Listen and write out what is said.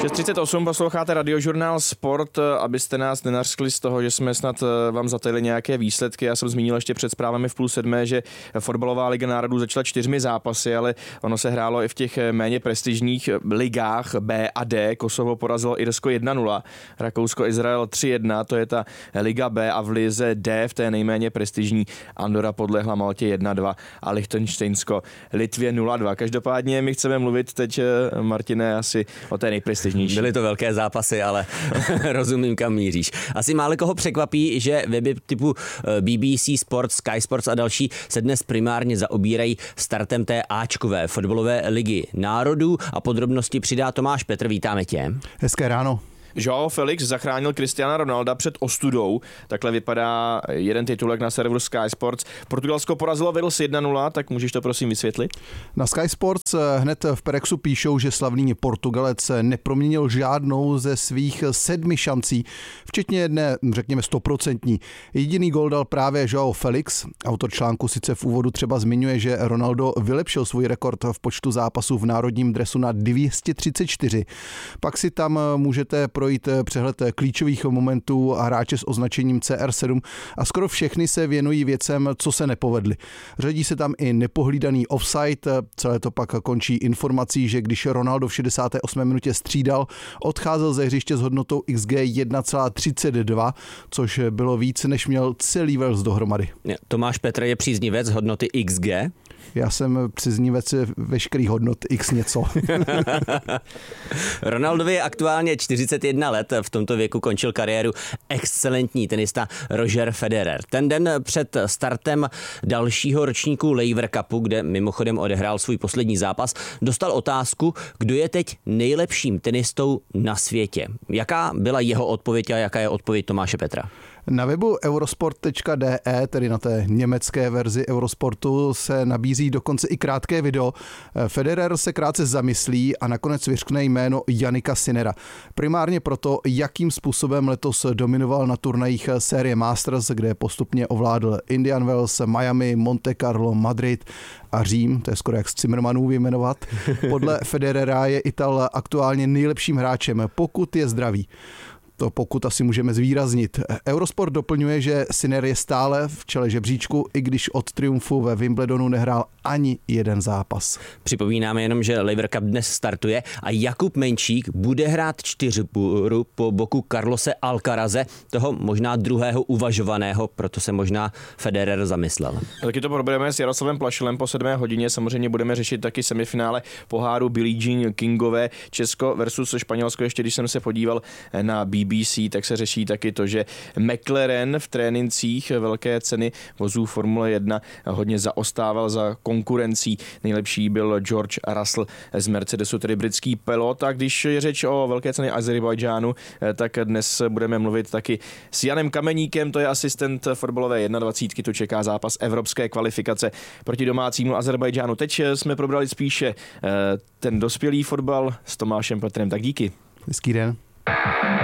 6:38 posloucháte Radiožurnál Sport, abyste nás nenařkli z toho, že jsme snad vám zatajili nějaké výsledky. Já jsem zmínil ještě před zprávami v 6:30, že fotbalová liga národů začala 4 zápasy, ale ono se hrálo i v těch méně prestižních ligách B a D. Kosovo porazilo Irsko 1-0, Rakousko-Izrael 3-1, to je ta liga B, a v lize D, v té nejméně prestižní, Andorra podlehla Maltě 1-2 a Lichtenštejnsko Litvě 0-2. Každopádně my chceme mluvit teď, Martine, asi o té nejprestižnější. Byly to velké zápasy, ale rozumím, kam míříš. Asi málo koho překvapí, že weby typu BBC Sports, Sky Sports a další se dnes primárně zaobírají startem té áčkové fotbalové ligy národů a podrobnosti přidá Tomáš Petr. Vítáme tě. Hezké ráno. Joao Felix zachránil Cristiana Ronalda před ostudou. Takhle vypadá jeden titulek na serveru Sky Sports. Portugalsko porazilo Wales 1-0, tak můžeš to prosím vysvětlit? Na Sky Sports hned v Perexu píšou, že slavný Portugalec neproměnil žádnou ze svých 7 šancí, včetně jedné, řekněme 100%. Jediný gól dal právě Joao Felix. Autor článku sice v úvodu třeba zmiňuje, že Ronaldo vylepšil svůj rekord v počtu zápasů v národním dresu na 234. Pak si tam můžete projít přehled klíčových momentů a hráče s označením CR7 a skoro všechny se věnují věcem, co se nepovedly. Řadí se tam i nepohlídaný offside, celé to pak končí informací, že když Ronaldo v 68. minutě střídal, odcházel ze hřiště s hodnotou XG 1,32, což bylo víc, než měl celý Wales dohromady. Tomáš Petr je příznivec hodnoty XG? Já jsem příznivec veškerých hodnot X něco. Ronaldovi je aktuálně 41 let, v tomto věku končil kariéru excelentní tenista Roger Federer. Ten den před startem dalšího ročníku Laver Cupu, kde mimochodem odehrál svůj poslední zápas, dostal otázku, kdo je teď nejlepším tenistou na světě. Jaká byla jeho odpověď a jaká je odpověď Tomáše Petra? Na webu eurosport.de, tedy na té německé verzi Eurosportu, se nabízí dokonce i krátké video. Federer se krátce zamyslí a nakonec vyřkne jméno Jannika Sinnera. Primárně proto, jakým způsobem letos dominoval na turnajích série Masters, kde postupně ovládl Indian Wells, Miami, Monte Carlo, Madrid a Řím, to je skoro jak z Zimmermanů vyjmenovat. Podle Federera je Ital aktuálně nejlepším hráčem, pokud je zdravý. To pokud asi můžeme zvýraznit. Eurosport doplňuje, že Sinner je stále v čele žebříčku, i když od triumfu ve Wimbledonu nehrál ani jeden zápas. Připomínáme jenom, že Laver Cup dnes startuje a Jakub Menčík bude hrát 4bůru po boku Carlose Alcaraze, toho možná druhého uvažovaného, proto se možná Federer zamyslel. Taky to probereme s Jaroslavem Plašilem po 7 hodině. Samozřejmě budeme řešit taky semifinále poháru Billie Jean Kingové, Česko versus Španělsko. Ještě když jsem se podíval na BBC, tak se řeší taky to, že McLaren v trénincích velké ceny vozů Formule 1 hodně zaostával za konkurencí. Nejlepší byl George Russell z Mercedesu, tedy britský pilot. A když je řeč o velké ceny Azerbajdžánu, tak dnes budeme mluvit taky s Janem Kameníkem, to je asistent fotbalové 21. Tu čeká zápas evropské kvalifikace proti domácímu Azerbajdžánu. Teď jsme probrali spíše ten dospělý fotbal s Tomášem Petrem, tak díky. Hezký den.